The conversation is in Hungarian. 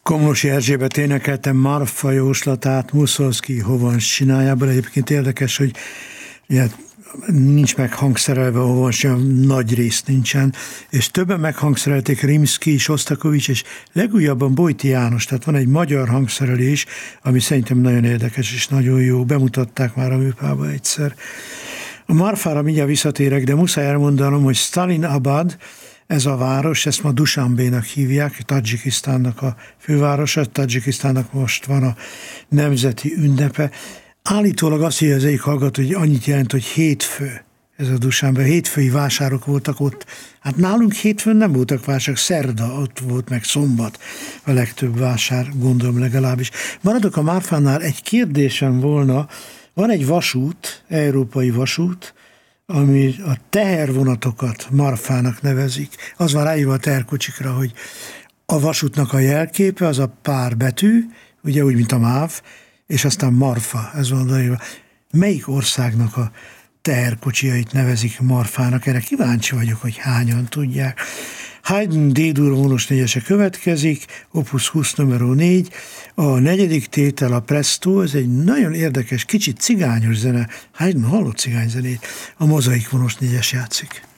Komlósi Erzsébet énekelte Marfa jóslatát Muszorgszkij Hovans csinájából. Egyébként érdekes, hogy ugye, nincs meghangszerelve a Hovans, nagy rész nincsen, és többen meghangszerelték, Rimszky, Sosztakovics, és legújabban Bojti János, tehát van egy magyar hangszerelés, ami szerintem nagyon érdekes és nagyon jó. Bemutatták már a műpába egyszer. A Marfára mindjárt visszatérek, de muszáj elmondanom, hogy Stalinabad, ez a város, ezt ma Dushanbénak hívják, Tadzsikisztánnak a fővárosa, Tadzsikisztánnak most van a nemzeti ünnepe. Állítólag azt írja az egyik hallgató, hogy annyit jelent, hogy hétfő, ez a Dushanbe, hétfői vásárok voltak ott. Hát nálunk hétfőn nem voltak vásárok, szerda ott volt, meg szombat a legtöbb vásár, gondolom legalábbis. Maradok a Marfánál, egy kérdésem volna, van egy vasút, európai vasút, ami a tehervonatokat Marfának nevezik. Az van ráírva a teherkocsikra, hogy a vasútnak a jelképe az a pár betű, ugye úgy, mint a MÁV, és aztán Marfa, ez van ráírva. Melyik országnak a teherkocsijait nevezik Marfának? Erre kíváncsi vagyok, hogy hányan tudják. Haydn D-dur vonós négyese következik, Opus 20 numero 4, a negyedik tétel a Presto, ez egy nagyon érdekes, kicsit cigányos zene, Haydn hallott cigányzenét, a Mozaik vonós négyes játszik.